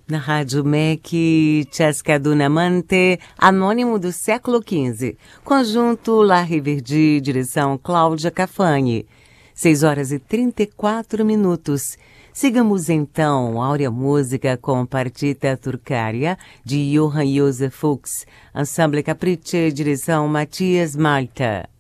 Na Rádio MEC, Ciascadunamante, Anônimo do século XV. Conjunto La Riverdi, direção Cláudia Cafani. 6h34. Sigamos então Áurea Música com Partita Turcaria, de Johann Josef Fuchs. Ensemble Capricci, direção Matias Malta.